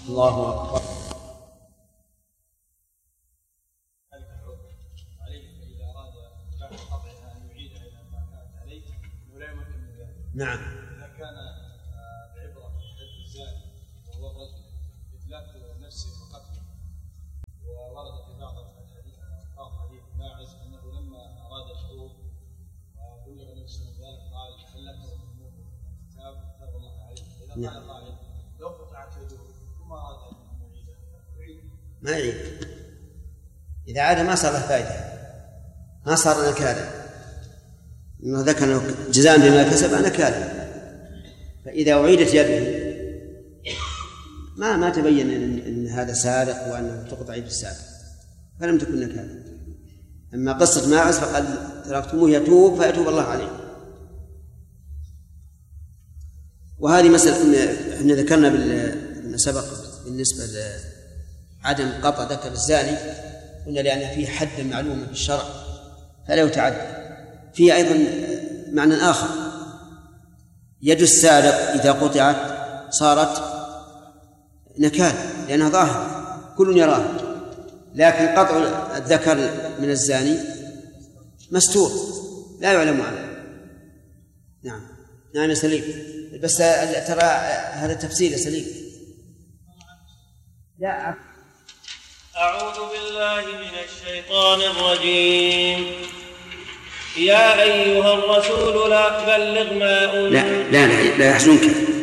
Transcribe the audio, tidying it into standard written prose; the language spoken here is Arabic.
الله أكبر. نعم. إذا كان العبرة بحد الزاني وهو الرجل إتلاف نفسه وقتله، وورد في بعض الحديث ماعز أنه لما أراد الخروج وبلغ النبي صلى الله عليه وسلم قال هل لك كتاب الله عليه؟ إذا قال قائل لو قطعت يده ثم أراد أن يعيد ما يعيد. إذا عاد ما صار له فائدة، ما صار نكالا، إنه ذكر جزاء بما كسب نكالا. فإذا أعيدت يده ما تبين أن هذا سارق وأنه تقطع يد السارق، فلم تكن نكالا. أما قصة ماعز فقال تركتموه يتوب فيتوب الله عليه. وهذه مسألة احنا ذكرنا بالما سبق بالنسبة لعدم قطع ذكر الزاني، قلنا لأن فيه حد معلوم في الشرع فلا يتعدى. فيه أيضا معنى آخر، يد السارق إذا قطعت صارت نكال لأنها ظاهرة كل يراها، لكن قطع الذكر من الزاني مستور لا يعلم عنه. نعم نعم يا سليم، بس ترى هذا التفسير يا سليم. لا أعوذ بالله من الشيطان الرجيم. يا أيها الرسول لا بلغ ما أنزل. لا يحزنك